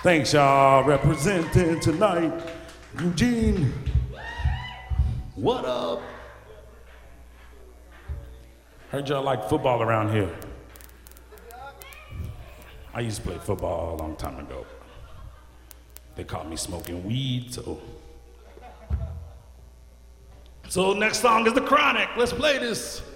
Thanks, y'all. Representing tonight, Eugene. What up? Heard y'all like football around here. I used to play football a long time ago. They caught me smoking weed, so. So next song is The Chronic. Let's play this.